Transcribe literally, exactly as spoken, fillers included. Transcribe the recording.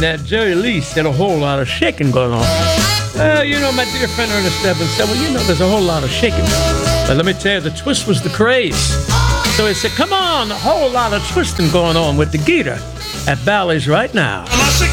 Now, Jerry Lee said a whole lot of shaking going on. Well, you know, my dear friend Ernest Evans said, well, you know, there's a whole lot of shaking. But let me tell you, the twist was the craze. So he said, come on, a whole lot of twisting going on with the Gator at Bally's right now. I said,